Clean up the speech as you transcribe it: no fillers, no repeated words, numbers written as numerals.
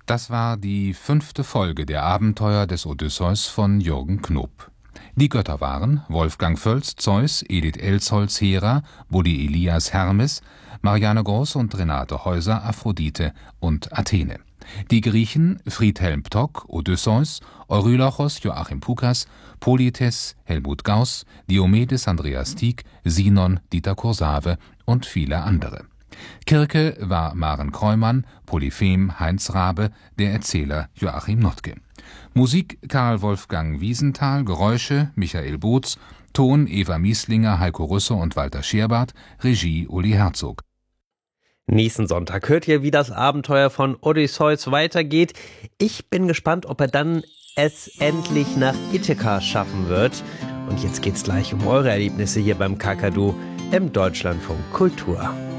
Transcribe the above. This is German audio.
Das war die 5. Folge der Abenteuer des Odysseus von Jürgen Knoop. Die Götter waren Wolfgang Völz, Zeus, Edith Elsholz, Hera, Buddy Elias, Hermes, Marianne Groß und Renate Häuser, Aphrodite und Athene. Die Griechen Friedhelm Ptock, Odysseus, Eurylachos, Joachim Pukas, Polites, Helmut Gauß, Diomedes, Andreas Tieck, Sinon, Dieter Kursave und viele andere. Kirke war Maren Kreumann, Polyphem Heinz Rabe, der Erzähler Joachim Notke. Musik Karl Wolfgang Wiesenthal, Geräusche Michael Boots, Ton Eva Mieslinger, Heiko Rüsse und Walter Scherbart, Regie Uli Herzog. Nächsten Sonntag hört ihr, wie das Abenteuer von Odysseus weitergeht. Ich bin gespannt, ob er dann es endlich nach Ithaka schaffen wird. Und jetzt geht's gleich um eure Erlebnisse hier beim Kakadu im Deutschlandfunk Kultur.